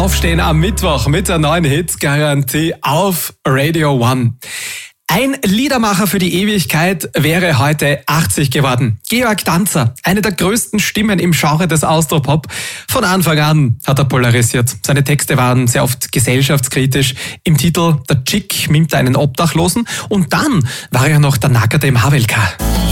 Aufstehen am Mittwoch mit der neuen Hit-Garantie auf Radio One. Ein Liedermacher für die Ewigkeit wäre heute 80 geworden. Georg Danzer, eine der größten Stimmen im Genre des Austropop. Von Anfang an hat er polarisiert. Seine Texte waren sehr oft gesellschaftskritisch. Im Titel Der Chick mimt einen Obdachlosen und dann war er noch der Nackerte im Havelka.